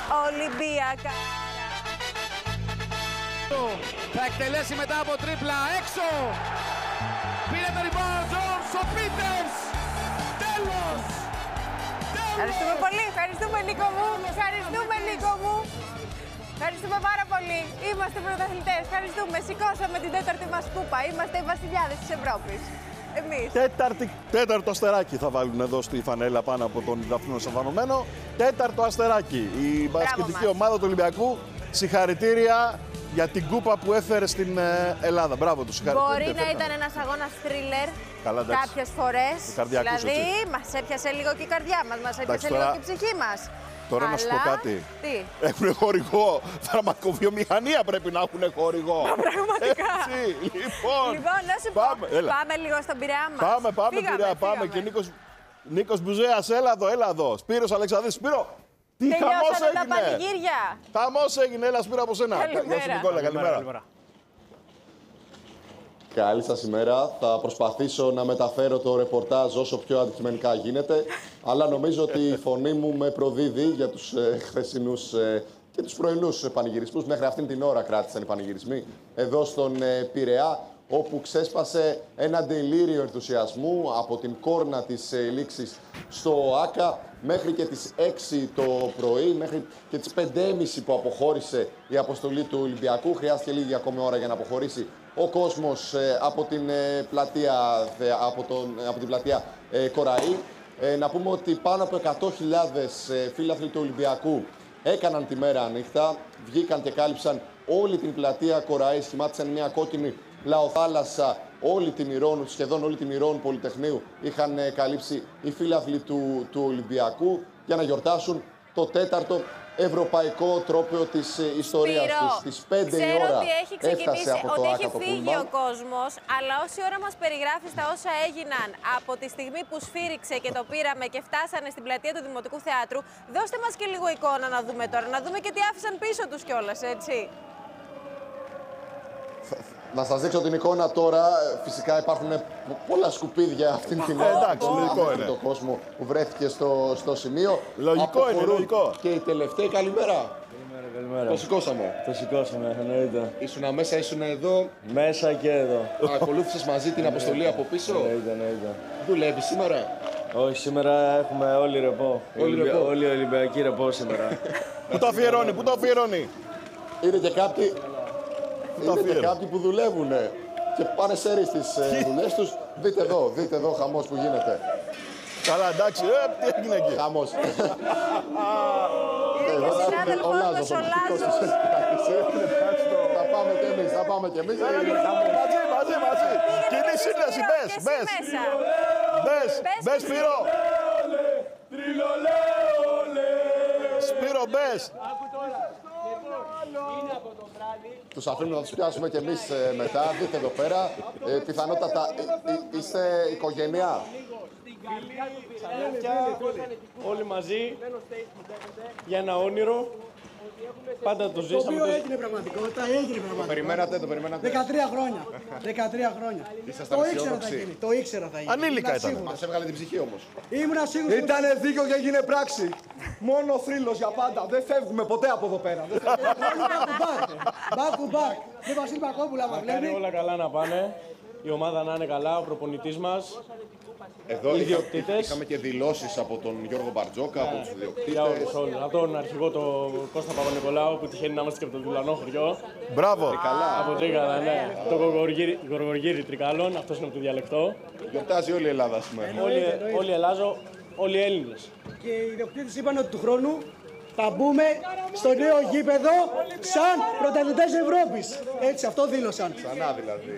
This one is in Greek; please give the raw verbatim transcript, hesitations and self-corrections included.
Ολυμπιακάρα. Θα εκτελέσει μετά από τρίπλα έξω. Πήρε το rebound ο Jones, ο Peters. Τέλος. Ευχαριστούμε πολύ. Ευχαριστούμε, Νίκο μου. Ευχαριστούμε, Νίκο μου. Ευχαριστούμε πάρα πολύ. Είμαστε πρωταθλητές. Ευχαριστούμε. Σηκώσαμε την τέταρτη μας κούπα. Είμαστε οι βασιλιάδες της Ευρώπης. Εμείς. Τέταρτη, τέταρτο αστεράκι θα βάλουν εδώ στη φανέλα πάνω από τον Δαφνό Σαββανωμένο. Τέταρτο αστεράκι. Η μπασκετική ομάδα του Ολυμπιακού. Συγχαρητήρια για την κούπα που έφερε στην Ελλάδα. Μπράβο του, συγχαρητήρια. Μπορεί να ήταν ένας αγώνας θρίλερ κάποιες φορές. Δηλαδή, μας έπιασε λίγο και η καρδιά μας, μας έπιασε λίγο και η ψυχή μας. Τώρα αλλά... να σου πω κάτι. Τι? Έχουν χορηγό. Φαρμακοβιομηχανία πρέπει να έχουν χορηγό. Πραγματικά. Έτσι, λοιπόν. Λοιπόν, να σου πάμε, πω. έλα. Πάμε λίγο στον Πειραιά μας. Πάμε, πάμε, φύγαμε, Πειραιά, φύγαμε. πάμε. Και Νίκος, Νίκος Μπουζέας, έλα εδώ, έλα εδώ. Σπύρος Αλεξανδρής, Σπύρο. Τι χαμός Τελειώσανε τα έγινε. πανηγύρια. Χαμός έγινε, έλα Σπύρο από σένα. Καλημέρα. Γεια σου Νικόλα, καλημέρα. Καλή σας ημέρα. Θα προσπαθήσω να μεταφέρω το ρεπορτάζ όσο πιο αντικειμενικά γίνεται, αλλά νομίζω ότι η φωνή μου με προδίδει για τους ε, χθεσινούς ε, και τους πρωινούς πανηγυρισμούς. Μέχρι αυτήν την ώρα κράτησαν οι πανηγυρισμοί εδώ στον ε, Πειραιά, όπου ξέσπασε ένα ντελήριο ενθουσιασμού από την κόρνα της ε, λήξης στο ΆΚΑ μέχρι και τις έξι το πρωί, μέχρι και τις πέντε και μισή που αποχώρησε η αποστολή του Ολυμπιακού. Χρειάστηκε λίγη ακόμη ώρα για να αποχωρήσει ο κόσμος ε, από, την, ε, πλατεία, ε, από, τον, ε, από την πλατεία ε, Κοραή. Ε, να πούμε ότι πάνω από εκατό χιλιάδες ε, φίλαθλοι του Ολυμπιακού έκαναν τη μέρα ανοιχτά, βγήκαν και κάλυψαν όλη την πλατεία Κοραή, σχημάτισαν μια κόκκινη λαοθάλασσα, όλη την Ηρώνου, σχεδόν όλη την Ηρώνου Πολυτεχνείου είχαν ε, καλύψει οι φίλαθλοι του, του Ολυμπιακού για να γιορτάσουν το τέταρτο ευρωπαϊκό τρόπαιο της ε, ιστορίας Σπύρο, τους. Στις πέντε η ξέρω ώρα ότι έχει ξεκινήσει, από το ότι ΆΚΑ έχει το φύγει πούλμαν. ο κόσμος, αλλά όση ώρα μας περιγράφεις τα όσα έγιναν από τη στιγμή που σφύριξε και το πήραμε και φτάσανε στην πλατεία του Δημοτικού Θεάτρου, δώστε μας και λίγο εικόνα να δούμε τώρα, να δούμε και τι άφησαν πίσω τους κιόλας, έτσι. Να σας δείξω την εικόνα τώρα. Φυσικά υπάρχουν πολλά σκουπίδια αυτήν την ώρα. Εντάξει, λογικό είναι. Το κόσμο που βρέθηκε στο, στο σημείο. Λογικό είναι, λογικό. Και οι τελευταίοι, καλημέρα. Καλημέρα, καλημέρα. Το σηκώσαμε. Το σηκώσαμε, εννοείται. Ήσουν μέσα, ήσουν εδώ. Μέσα και εδώ. Ακολούθησες μαζί την αποστολή από πίσω. Εννοείται, εννοείται. Δουλεύει σήμερα. Όχι, σήμερα έχουμε όλοι ρεπό. Όλοι ρεπό. Όλοι οι Ολυμπιακοί ρεπό σήμερα. Πού το αφιερώνει, πού το αφιερώνει. Είναι και κάποιοι, είναι και αφιέρω. κάποιοι που δουλεύουν και πάνε σέρι στις ε, δουλειές τους. Δείτε εδώ, δείτε εδώ χαμός που γίνεται. Καλά, εντάξει, ε, τι έγινε εκεί. Χαμός. Είναι και ο συνάδελφός μας ο Λάζος. Θα πάμε κι εμείς, θα πάμε κι εμείς. Μαζί, μαζί, μαζί. Κοινή σύνδεση, μπες, Και εσύ μπες. μέσα. Μπες, Μπες, μπες, Σπύρο. Σπύρο, μπες. Τους αφήνουμε να τους πιάσουμε κι εμείς ε, μετά. Δείτε εδώ πέρα. Ε, πιθανότατα ε, ε, είστε οικογένεια. Όλοι μαζί για ένα όνειρο. Πάντα το ζήσαμε. Το οποίο έγινε πραγματικότητα, έγινε πραγματικότητα. Περιμένατε, το περιμένατε. δεκατρία χρόνια. δεκατρία χρόνια. Ήσασταν Το ήξερα θα αισιόδοξοι. γίνει. Το ήξερα θα γίνει. Ανήλικα Ήμουνα ήταν. σίγουρος. Μας έβγαλε την ψυχή όμως. Ήμουνα σίγουρος. Ήτανε δίκιο και έγινε πράξη. Μόνο θρύλος για πάντα. Δεν φεύγουμε ποτέ από εδώ πέρα. Δεν φεύγουμε. Back to back. Δεν Βασίλη Πακόπουλα μας Κάνει βλέπει. όλα καλά να πάνε. Η ομάδα να είναι καλά, ο προπονητής μας. Εδώ Οι είχα- ιδιοκτήτες. είχαμε και δηλώσεις από τον Γιώργο Μπαρτζόκα, από τους Για ιδιοκτήτες. όλους, όλους. Από τον αρχηγό τον Κώστα Παπα-Νικολάου που τυχαίνει να είμαστε και από το διπλανό χωριό. Μπράβο. Από Τρίκαλα, ναι. Το Γοργοργύρι- Γοργοργύρι Τρικάλων, αυτός είναι από το διαλεκτό. Γιορτάζει όλη η Ελλάδα σήμερα. Όλοι, όλοι Ελλάζο, όλοι Έλληνες. Και οι ιδιοκτήτες είπαν ότι του χρόνου θα μπούμε στο νέο γήπεδο σαν πρωταθλητές Ευρώπης. Έτσι, αυτό δήλωσαν. Ξανά δηλαδή.